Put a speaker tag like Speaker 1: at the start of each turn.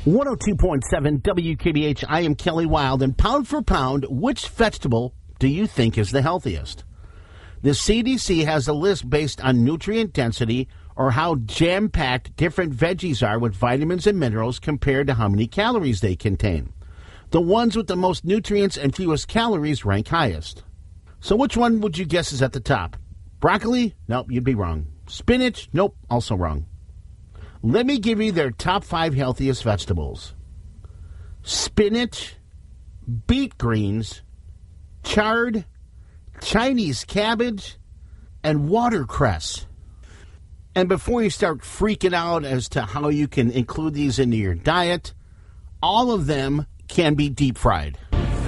Speaker 1: 102.7 WKBH, I am Kelly Wild, and pound for pound, which vegetable do you think is the healthiest? The CDC has a list based on nutrient density or how jam-packed different veggies are with vitamins and minerals compared to how many calories they contain. The ones with the most nutrients and fewest calories rank highest. So which one would you guess is at the top? Broccoli? Nope, you'd be wrong. Spinach? Nope, also wrong. Let me give you their top 5 healthiest vegetables. Spinach, beet greens, chard, Chinese cabbage, and watercress. And before you start freaking out as to how you can include these into your diet, all of them can be deep fried.